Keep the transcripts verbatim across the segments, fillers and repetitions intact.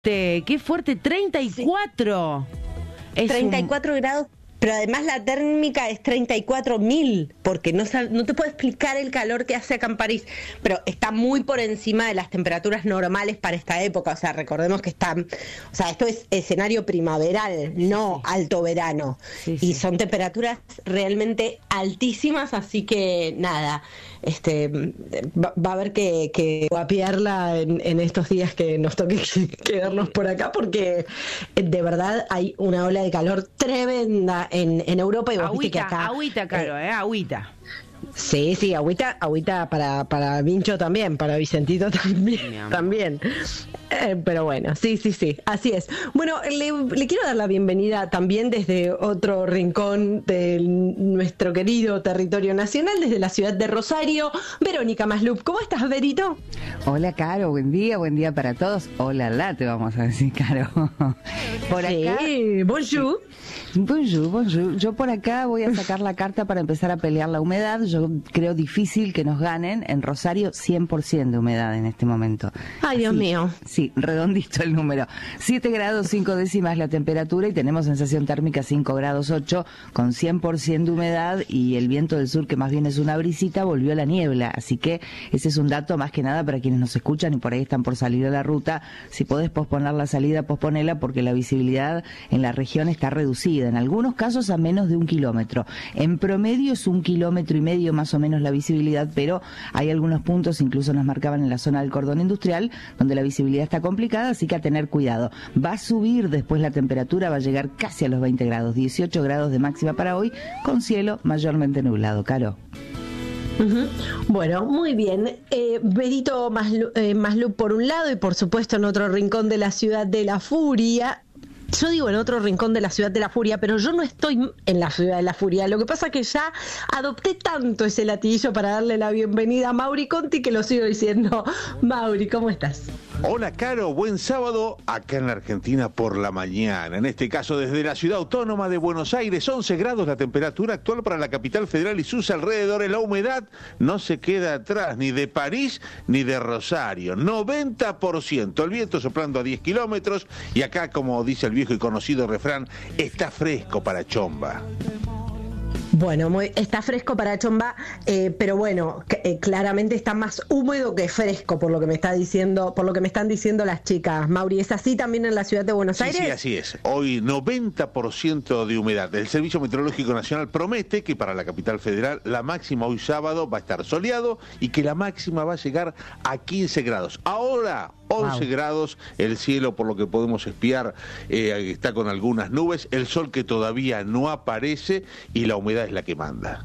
fuerte, qué fuerte, treinta y cuatro. Sí. Es treinta y un... cuatro grados. Pero además la térmica es treinta y cuatro mil, porque no, no te puedo explicar el calor que hace acá en París, pero está muy por encima de las temperaturas normales para esta época. O sea, recordemos que está, o sea, esto es escenario primaveral, no sí. alto verano. Sí, y sí. son temperaturas realmente altísimas, así que nada, este va, va a haber que, que guapiarla en, en estos días que nos toque quedarnos por acá, porque de verdad hay una ola de calor tremenda En, en Europa y vos agüita, viste que acá... agüita, Caro, eh, eh agüita. Sí, sí, agüita, agüita para, para Vincho también, para Vicentito también, también. Eh, pero bueno, sí, sí, sí, así es. Bueno, le, le quiero dar la bienvenida también desde otro rincón de nuestro querido territorio nacional, desde la ciudad de Rosario, Verónica Maslup. ¿Cómo estás, Verito? Hola, Caro, buen día, buen día para todos. Hola, la te vamos a decir, Caro. Por acá. Sí, bonjour. Bonjour, bonjour. Yo por acá voy a sacar la carta para empezar a pelear la humedad. Yo creo difícil que nos ganen. En Rosario, cien por ciento de humedad en este momento. Ay, Dios sí, mío. Sí, redondito el número. siete grados cinco décimas la temperatura y tenemos sensación térmica cinco grados ocho con cien por ciento de humedad, y el viento del sur, que más bien es una brisita, volvió a la niebla. Así que ese es un dato más que nada para quienes nos escuchan y por ahí están por salir a la ruta. Si podés posponer la salida, posponela, porque la visibilidad en la región está reducida. En algunos casos a menos de un kilómetro. En promedio es un kilómetro y medio más o menos la visibilidad, pero hay algunos puntos, incluso nos marcaban en la zona del cordón industrial, donde la visibilidad está complicada, así que a tener cuidado. Va a subir después la temperatura, va a llegar casi a los veinte grados, dieciocho grados de máxima para hoy, con cielo mayormente nublado. Caro. Uh-huh. Bueno, muy bien. Eh, Berito Maslup, eh, Maslup por un lado, y por supuesto en otro rincón de la ciudad de la furia. Yo digo en otro rincón de la ciudad de la furia, pero yo no estoy en la ciudad de la furia. Lo que pasa es que ya adopté tanto ese latiguillo para darle la bienvenida a Mauri Conti que lo sigo diciendo. Mauri, ¿cómo estás? Hola, Caro, buen sábado acá en la Argentina por la mañana. En este caso desde la ciudad autónoma de Buenos Aires, once grados la temperatura actual para la capital federal y sus alrededores. La humedad no se queda atrás ni de París ni de Rosario. noventa por ciento, el viento soplando a diez kilómetros, y acá, como dice el viejo y conocido refrán, está fresco para chomba. Bueno, muy, está fresco para chomba, eh, pero bueno, c- eh, claramente está más húmedo que fresco, por lo que me está diciendo, por lo que me están diciendo las chicas. Mauri, ¿es así también en la ciudad de Buenos Sí, Aires? sí, así es. Hoy noventa por ciento de humedad. El Servicio Meteorológico Nacional promete que para la capital federal la máxima hoy sábado va a estar soleado y que la máxima va a llegar a quince grados. Ahora once wow. grados, el cielo, por lo que podemos espiar, eh, está con algunas nubes, el sol que todavía no aparece y la humedad es la que manda.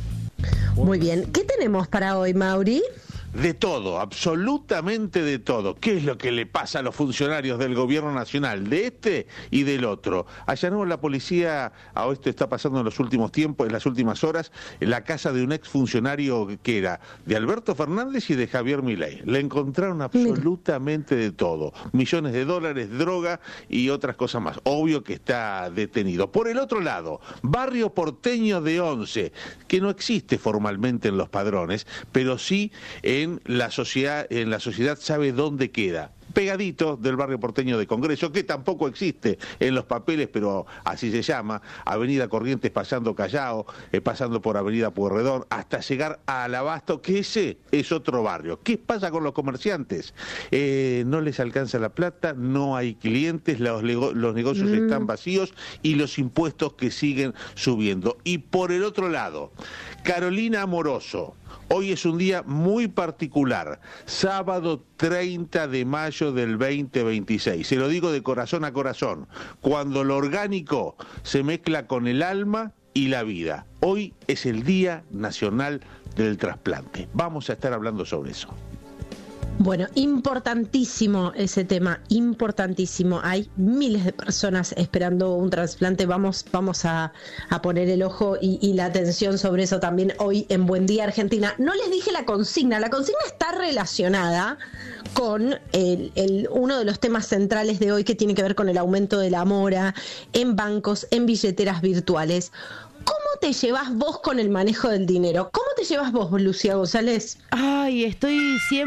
Muy bien. ¿Qué tenemos para hoy, Mauri? De todo, absolutamente de todo. ¿Qué es lo que le pasa a los funcionarios del gobierno nacional, de este y del otro? Allanó la policía, a esto está pasando en los últimos tiempos, en las últimas horas, en la casa de un exfuncionario que era de Alberto Fernández y de Javier Milei. Le encontraron absolutamente de todo. Millones de dólares, droga y otras cosas más. Obvio que está detenido. Por el otro lado, barrio porteño de Once, que no existe formalmente en los padrones, pero sí en En la sociedad, en la sociedad sabe dónde queda. Pegadito del barrio porteño de Congreso, que tampoco existe en los papeles, pero así se llama, Avenida Corrientes pasando Callao, eh, pasando por Avenida Pueyrredón, hasta llegar al Abasto, que ese es otro barrio. ¿Qué pasa con los comerciantes? Eh, no les alcanza la plata, no hay clientes, los, los negocios mm. están vacíos y los impuestos que siguen subiendo. Y por el otro lado, Carolina Amoroso. Hoy es un día muy particular, sábado treinta de mayo del veinte veintiséis. Se lo digo de corazón a corazón, cuando lo orgánico se mezcla con el alma y la vida. Hoy es el Día Nacional del Trasplante. Vamos a estar hablando sobre eso. Bueno, importantísimo ese tema, importantísimo. Hay miles de personas esperando un trasplante. Vamos, vamos a, a poner el ojo y, y la atención sobre eso también hoy en Buen Día Argentina. No les dije la consigna. La consigna está relacionada con el, el, uno de los temas centrales de hoy, que tiene que ver con el aumento de la mora en bancos, en billeteras virtuales. ¿Cómo te llevas vos con el manejo del dinero? ¿Cómo te llevas vos, Lucía González? Ay, estoy siempre...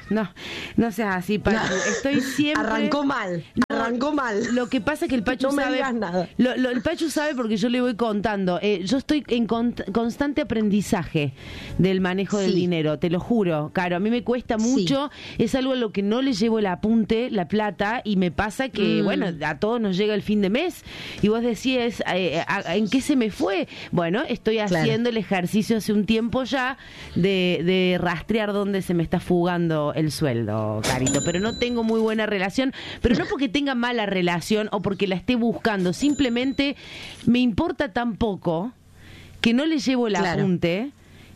no, no seas así, Pachu. No. Estoy siempre... Arrancó mal, no, arrancó mal. Lo que pasa es que el Pachu no me sabe... digas nada. Lo, lo, el Pachu sabe porque yo le voy contando. Eh, yo estoy en con, constante aprendizaje del manejo del sí. dinero, te lo juro, Caro. A mí me cuesta mucho, sí. es algo a lo que no le llevo el apunte, la plata, y me pasa que, mm. bueno, a todos nos llega el fin de mes, y vos decís, eh, ¿en qué se me fue? Bueno, estoy haciendo claro. el ejercicio hace un tiempo ya de, de rastrear dónde se me está fugando el sueldo, Carito, pero no tengo muy buena relación, pero no porque tenga mala relación o porque la esté buscando, simplemente me importa tan poco que no le llevo el claro. apunte.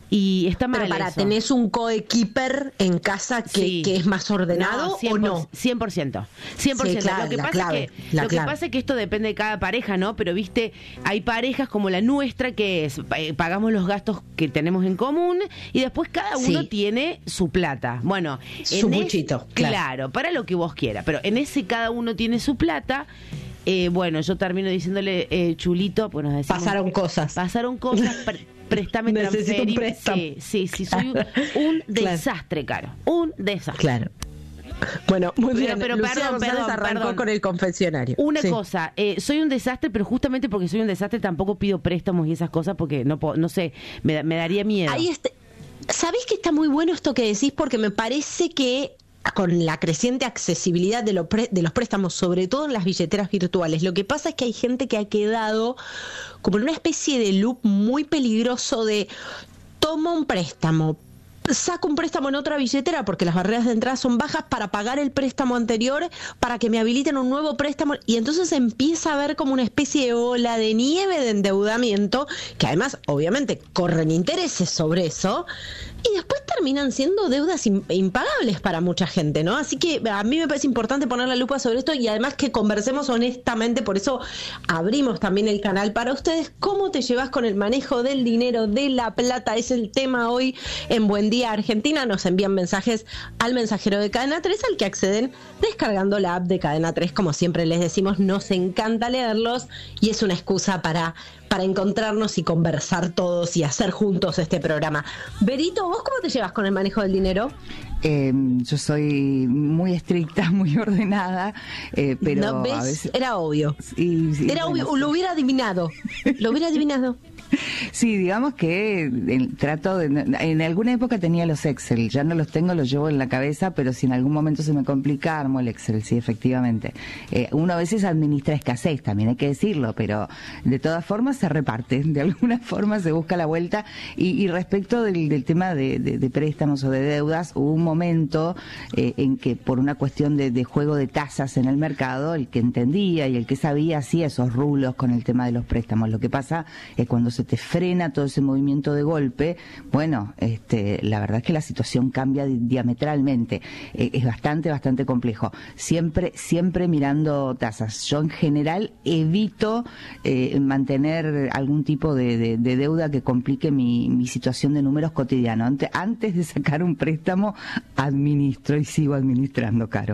Y está mal. Pero para, eso. ¿tenés un coequiper en casa que, sí. que es más ordenado no, cien por ciento, o no? cien por ciento. cien por ciento. Sí, claro, lo que, pasa, clave, es que, lo que pasa es que esto depende de cada pareja, ¿no? Pero, viste, hay parejas como la nuestra que es, eh, pagamos los gastos que tenemos en común y después cada uno sí. tiene su plata. Bueno, su buchito. Es, claro. claro, para lo que vos quieras. Pero en ese cada uno tiene su plata. Eh, bueno, yo termino diciéndole, eh, chulito, pues nos decimos... Pasaron cosas. Pasaron cosas... Préstame, necesito un préstamo. Sí, sí, sí, soy un, un desastre, Caro. Un desastre. Claro. Bueno, muy bien. Pero, pero Lucía perdón, González perdón, arrancó perdón. con el confesionario. Una sí. cosa, eh, soy un desastre, pero justamente porque soy un desastre tampoco pido préstamos y esas cosas porque no puedo, no sé, me, me daría miedo. Ahí está. ¿Sabés que está muy bueno esto que decís? Porque me parece que con la creciente accesibilidad de, lo pre, de los préstamos, sobre todo en las billeteras virtuales, lo que pasa es que hay gente que ha quedado como en una especie de loop muy peligroso de tomo un préstamo, saco un préstamo en otra billetera porque las barreras de entrada son bajas para pagar el préstamo anterior, para que me habiliten un nuevo préstamo, y entonces empieza a haber como una especie de ola de nieve de endeudamiento, que además obviamente corren intereses sobre eso, y después terminan siendo deudas impagables para mucha gente, ¿no? Así que a mí me parece importante poner la lupa sobre esto y además que conversemos honestamente, por eso abrimos también el canal para ustedes. ¿Cómo te llevas con el manejo del dinero, de la plata? Es el tema hoy en Buen Día Argentina. Nos envían mensajes al mensajero de Cadena tres, al que acceden descargando la app de Cadena tres. Como siempre les decimos, nos encanta leerlos y es una excusa para... para encontrarnos y conversar todos y hacer juntos este programa. Berito, ¿vos cómo te llevas con el manejo del dinero? Eh, yo soy muy estricta, muy ordenada, eh, pero ¿No ves? A veces... Era obvio. Sí, sí, Era bueno, obvio, sí. lo hubiera adivinado. Lo hubiera adivinado. Sí, digamos que el, trato de... En alguna época tenía los Excel, ya no los tengo, los llevo en la cabeza, pero si en algún momento se me complica, armo el Excel, sí, efectivamente. Eh, uno a veces administra escasez, también hay que decirlo, pero de todas formas se reparte, de alguna forma se busca la vuelta. Y, y respecto del, del tema de, de, de préstamos o de deudas, hubo un momento eh, en que por una cuestión de, de juego de tasas en el mercado, el que entendía y el que sabía hacía esos rulos con el tema de los préstamos. Lo que pasa es cuando se te frena todo ese movimiento de golpe, bueno, este, la verdad es que la situación cambia di diametralmente. Eh, es bastante, bastante complejo. Siempre, siempre mirando tasas. Yo en general evito eh, mantener algún tipo de, de, de deuda que complique mi, mi situación de números cotidianos. Antes, antes de sacar un préstamo, administro y sigo administrando, Caro.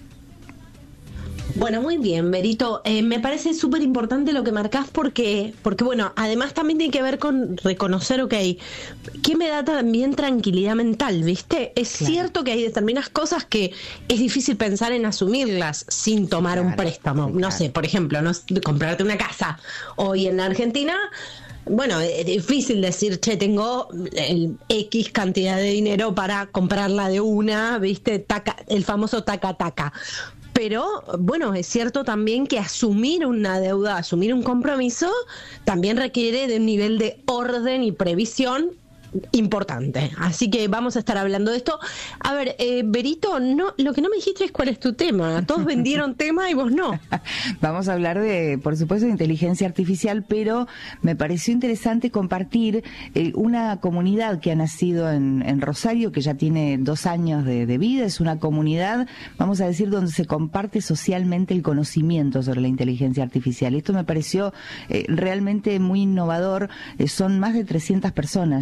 Bueno, muy bien, Berito. Eh, me parece súper importante lo que marcás porque, porque, bueno, además también tiene que ver con reconocer, ok, ¿qué me da también tranquilidad mental, viste? Es claro. cierto que hay determinadas cosas que es difícil pensar en asumirlas sin tomar claro, un préstamo. Sí, claro. No sé, por ejemplo, no comprarte una casa. Hoy en Argentina... Bueno, es difícil decir, che, tengo el X cantidad de dinero para comprarla de una, ¿viste? Taca, el famoso taca-taca. Pero, bueno, es cierto también que asumir una deuda, asumir un compromiso, también requiere de un nivel de orden y previsión importante. Así que vamos a estar hablando de esto. A ver, eh, Berito, no, lo que no me dijiste es cuál es tu tema. Todos vendieron tema y vos no. Vamos a hablar de, por supuesto, de inteligencia artificial, pero me pareció interesante compartir eh, una comunidad que ha nacido en, en Rosario, que ya tiene dos años de, de vida. Es una comunidad, vamos a decir, donde se comparte socialmente el conocimiento sobre la inteligencia artificial. Esto me pareció eh, realmente muy innovador. Eh, son más de trescientas personas ya en este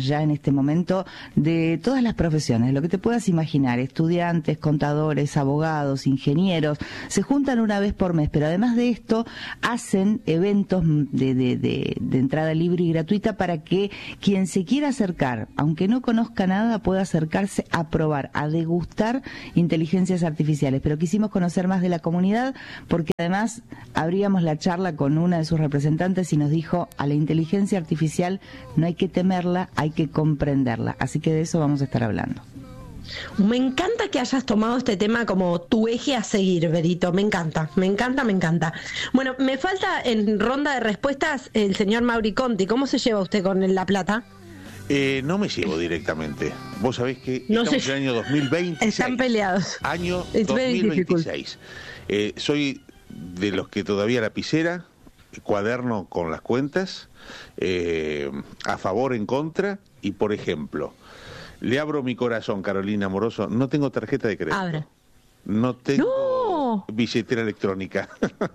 este momento de todas las profesiones, lo que te puedas imaginar, estudiantes, contadores, abogados, ingenieros, se juntan una vez por mes, pero además de esto hacen eventos de, de, de, de entrada libre y gratuita para que quien se quiera acercar, aunque no conozca nada, pueda acercarse a probar, a degustar inteligencias artificiales. Pero quisimos conocer más de la comunidad porque además abríamos la charla con una de sus representantes y nos dijo: a la inteligencia artificial no hay que temerla, hay que comprenderla. Así que de eso vamos a estar hablando. Me encanta que hayas tomado este tema como tu eje a seguir, Berito. Me encanta, me encanta, me encanta. Bueno, me falta en ronda de respuestas el señor Mauri Conti. ¿Cómo se lleva usted con La Plata? Eh, no me llevo directamente. Vos sabés que no estamos sé. en el año dos mil veintiséis. Están peleados. Año It's dos mil veintiséis. Eh, soy de los que todavía lapicera, cuaderno con las cuentas, eh, a favor, en contra, y por ejemplo, le abro mi corazón, Carolina Amoroso, no tengo tarjeta de crédito. Abra. No tengo ¡No! billetera electrónica.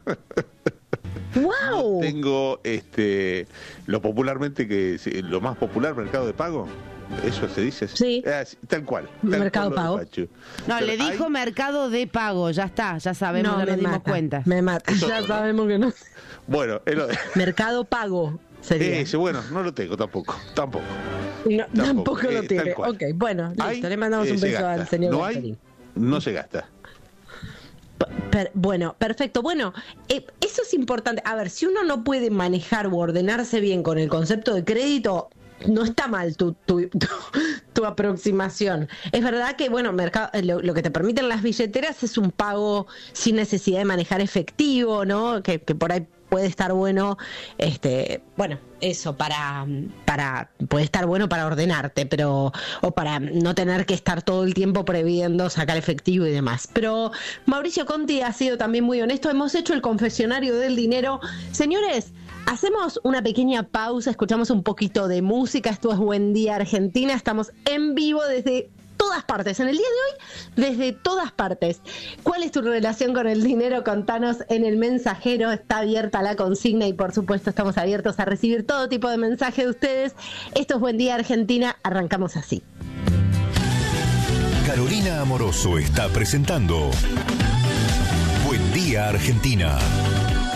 ¡Wow! No tengo este lo popularmente que lo más popular, Mercado de Pago. ¿Eso se dice? Sí. Ah, tal cual. Tal Mercado cual Pago. de Pachu. No, Pero le dijo hay... Mercado de Pago, ya está, ya sabemos, No, ya me nos dimos mata, cuenta. me mata. Eso Ya no. sabemos que no. Bueno, es lo de... Mercado Pago sería. Ese, bueno, no lo tengo tampoco, tampoco. No, tampoco, tampoco, lo eh, tiene. tal cual. Ok, bueno, listo. Hay, Le mandamos eh, un se beso gasta. al señor No hay, Gasparín. no se gasta. Per- bueno, perfecto. Bueno, eh, eso es importante. A ver, si uno no puede manejar o ordenarse bien con el concepto de crédito, no está mal tu, tu, tu, tu aproximación. Es verdad que, bueno, mercado, lo, lo que te permiten las billeteras es un pago sin necesidad de manejar efectivo, ¿no? Que, que por ahí puede estar bueno, este, bueno, eso para, para, puede estar bueno para ordenarte, pero, o para no tener que estar todo el tiempo previendo sacar efectivo y demás. Pero Mauricio Conti ha sido también muy honesto. Hemos hecho el confesionario del dinero. Señores, hacemos una pequeña pausa, escuchamos un poquito de música. Esto es Buen Día Argentina. Estamos en vivo desde todas partes. En el día de hoy, desde todas partes. ¿Cuál es tu relación con el dinero? Contanos en el mensajero. Está abierta la consigna y por supuesto estamos abiertos a recibir todo tipo de mensaje de ustedes. Esto es Buen Día Argentina. Arrancamos así. Carolina Amoroso está presentando Buen Día Argentina.